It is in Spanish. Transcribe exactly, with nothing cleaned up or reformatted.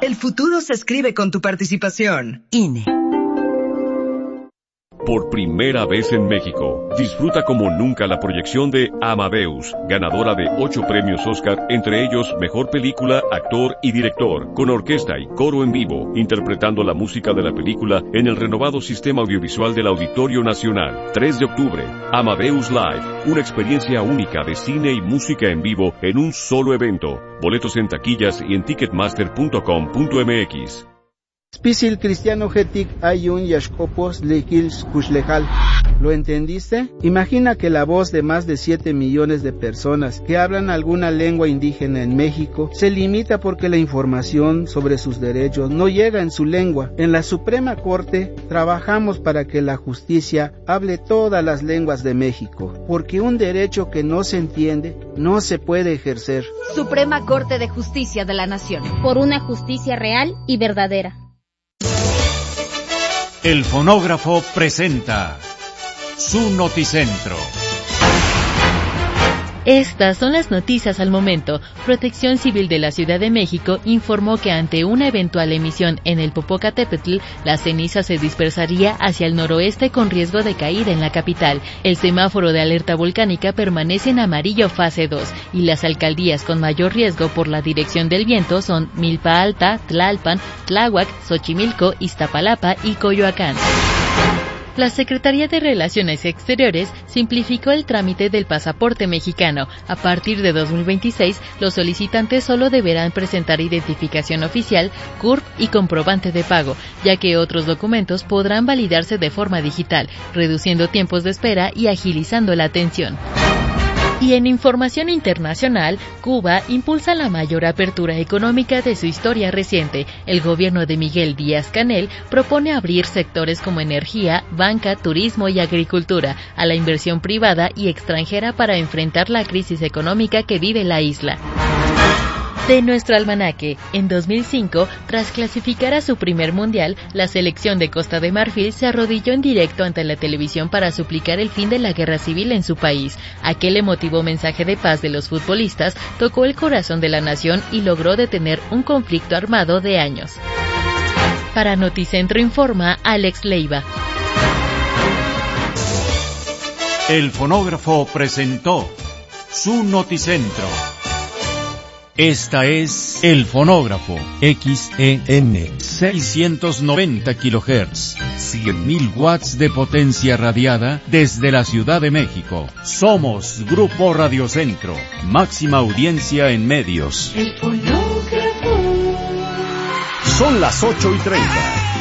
El futuro se escribe con tu participación. I N E. Por primera vez en México, disfruta como nunca la proyección de Amadeus, ganadora de ocho premios Oscar, entre ellos Mejor Película, Actor y Director, con orquesta y coro en vivo, interpretando la música de la película en el renovado sistema audiovisual del Auditorio Nacional. tres de octubre, Amadeus Live, una experiencia única de cine y música en vivo en un solo evento. Boletos en taquillas y en ticketmaster punto com punto m x. Spisil cristiano getic ayun yashkopos lekils kushlejal. ¿Lo entendiste? Imagina que la voz de más de siete millones de personas que hablan alguna lengua indígena en México se limita porque la información sobre sus derechos no llega en su lengua. En la Suprema Corte trabajamos para que la justicia hable todas las lenguas de México, porque un derecho que no se entiende no se puede ejercer. Suprema Corte de Justicia de la Nación. Por una justicia real y verdadera. El fonógrafo presenta su Noticentro. Estas son las noticias al momento. Protección Civil de la Ciudad de México informó que ante una eventual emisión en el Popocatépetl, la ceniza se dispersaría hacia el noroeste con riesgo de caída en la capital. El semáforo de alerta volcánica permanece en amarillo fase dos y las alcaldías con mayor riesgo por la dirección del viento son Milpa Alta, Tlalpan, Tláhuac, Xochimilco, Iztapalapa y Coyoacán. La Secretaría de Relaciones Exteriores simplificó el trámite del pasaporte mexicano. A partir de dos mil veintiséis, los solicitantes solo deberán presentar identificación oficial, C U R P y comprobante de pago, ya que otros documentos podrán validarse de forma digital, reduciendo tiempos de espera y agilizando la atención. Y en información internacional, Cuba impulsa la mayor apertura económica de su historia reciente. El gobierno de Miguel Díaz-Canel propone abrir sectores como energía, banca, turismo y agricultura a la inversión privada y extranjera para enfrentar la crisis económica que vive la isla. De nuestro almanaque, en dos mil cinco, tras clasificar a su primer mundial, la selección de Costa de Marfil se arrodilló en directo ante la televisión para suplicar el fin de la guerra civil en su país. Aquel emotivo mensaje de paz de los futbolistas tocó el corazón de la nación y logró detener un conflicto armado de años. Para Noticentro informa Alex Leiva. El fonógrafo presentó su Noticentro. Esta es El Fonógrafo, X E N, seiscientos noventa kilohertz, cien mil watts de potencia radiada desde la Ciudad de México. Somos Grupo Radiocentro, máxima audiencia en medios. El Fonógrafo. Son las ocho y treinta.